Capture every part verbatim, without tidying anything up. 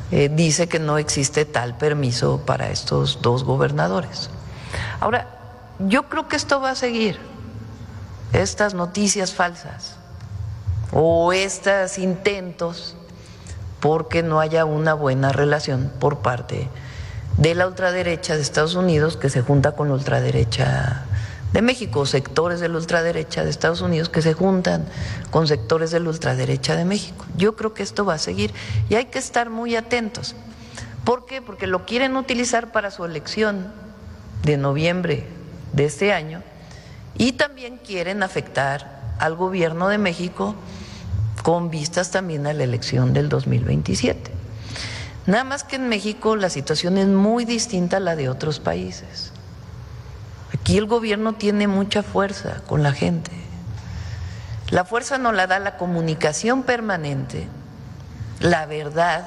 eh, dice que no existe tal permiso para estos dos gobernadores. Ahora, yo creo que esto va a seguir, estas noticias falsas o estos intentos porque no haya una buena relación por parte de la ultraderecha de Estados Unidos que se junta con la ultraderecha de México, sectores de la ultraderecha de Estados Unidos que se juntan con sectores de la ultraderecha de México. Yo creo que esto va a seguir y hay que estar muy atentos. ¿Por qué? Porque lo quieren utilizar para su elección de noviembre de este año y también quieren afectar al gobierno de México con vistas también a la elección del dos mil veintisiete. Nada más que en México la situación es muy distinta a la de otros países. Aquí el gobierno tiene mucha fuerza con la gente. La fuerza nos la da la comunicación permanente, la verdad,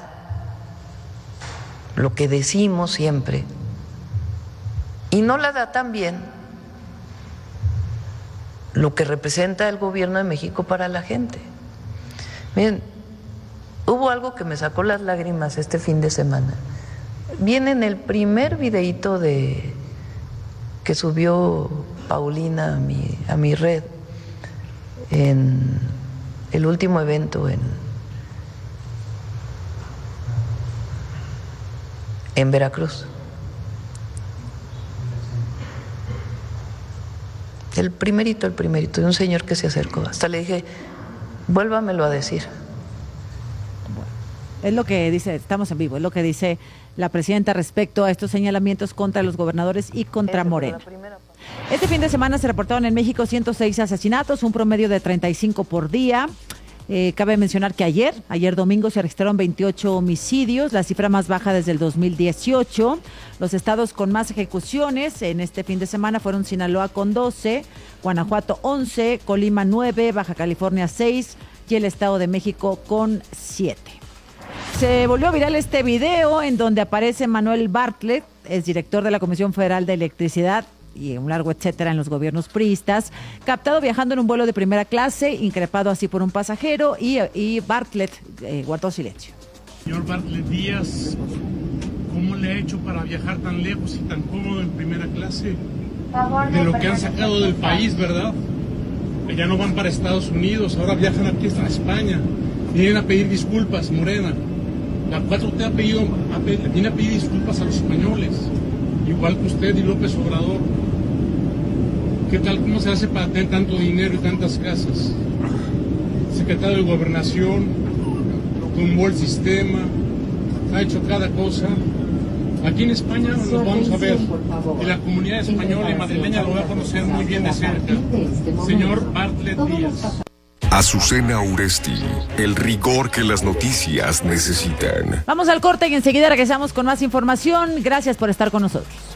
lo que decimos siempre, y no la da también lo que representa el gobierno de México para la gente. Miren, hubo algo que me sacó las lágrimas este fin de semana. Viene en el primer videíto de que subió Paulina a mi, a mi red en el último evento en, en Veracruz. El primerito, el primerito, de un señor que se acercó. Hasta le dije, vuélvamelo a decir. Bueno, es lo que dice, estamos en vivo, es lo que dice la presidenta respecto a estos señalamientos contra los gobernadores y contra Ese, Morena. Este fin de semana se reportaron en México ciento seis asesinatos, un promedio de treinta y cinco por día. Eh, cabe mencionar que ayer, ayer domingo se registraron veintiocho homicidios, la cifra más baja desde el dos mil dieciocho. Los estados con más ejecuciones en este fin de semana fueron Sinaloa con doce, Guanajuato once, Colima nueve, Baja California seis y el Estado de México con siete. Se volvió viral este video en donde aparece Manuel Bartlett, es director de la Comisión Federal de Electricidad y un largo etcétera en los gobiernos priistas, captado viajando en un vuelo de primera clase, increpado así por un pasajero y, y Bartlett eh, guardó silencio. Señor Bartlett Díaz, ¿cómo le ha hecho para viajar tan lejos y tan cómodo en primera clase? De lo que han sacado del país, ¿verdad? Ya no van para Estados Unidos, ahora viajan aquí hasta España. Vienen a pedir disculpas, Morena. La cuatro T ha pedido, ha pedido, viene a pedir disculpas a los españoles, igual que usted y López Obrador. ¿Qué tal? ¿Cómo se hace para tener tanto dinero y tantas casas? Secretario de Gobernación, tumbó el sistema, ha hecho cada cosa. Aquí en España nos vamos a ver, y la comunidad española y madrileña lo va a conocer muy bien de cerca. Señor Bartlett Díaz. Azucena Uresti, el rigor que las noticias necesitan. Vamos al corte y enseguida regresamos con más información. Gracias por estar con nosotros.